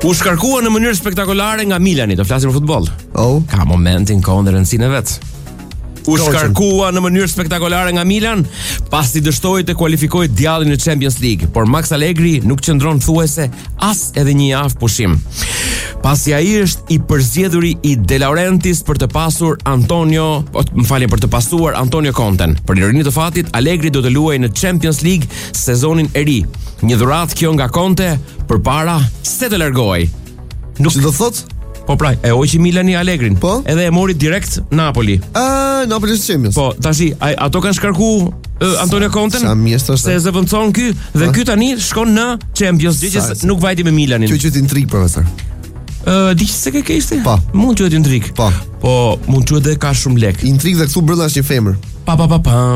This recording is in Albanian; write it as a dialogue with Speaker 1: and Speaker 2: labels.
Speaker 1: U shkarkua në mënyrë spektakolare nga Milani, do flasim për futboll. Ka momentin kohën dhe rëndësinë e vet. U shkarkua në mënyrë spektakolare nga Milan pasi dështoi të kualifikojë djallin në Champions League, por Max Allegri nuk qëndron thuajse as edhe një javë pushim. Pasi ai është i përzgjedhuri i De Laurentiis për të pasuar Antonio Conten. Për ironinë të fatit, Allegri do të luajë në Champions League sezonin e ri. Një dhuratë kjo nga Conte përpara se të largohej.
Speaker 2: Nuk do thot?
Speaker 1: Po pra, e hoqi Milani Allegrin.
Speaker 2: Po?
Speaker 1: Edhe e mori direkt Napoli.
Speaker 2: Napoli është Champions.
Speaker 1: Po, tashi ato kanë shkarku Antonio Conten. Se zëvendëson ky dhe ky tani shkon në Champions League, që nuk vajti me Milanin.
Speaker 2: Kjo quhet intrig, profesor.
Speaker 1: Di se ke kështu?
Speaker 2: Po.
Speaker 1: Mund quhet intrig.
Speaker 2: Po,
Speaker 1: mund quhet edhe ka shumë lek.
Speaker 2: Intrig dhe këtu brenda është një femër.
Speaker 1: Pa.